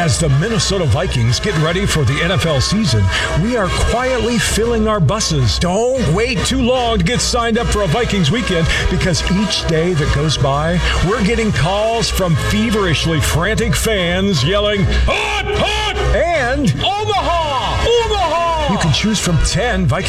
As the Minnesota Vikings get ready for the NFL season, we are quietly filling our buses. Don't wait too long to get signed up for a Vikings weekend, because each day that goes by, we're getting calls from feverishly frantic fans yelling, "Hot, hot!" and "Omaha! Omaha!" You can choose from 10 Vikings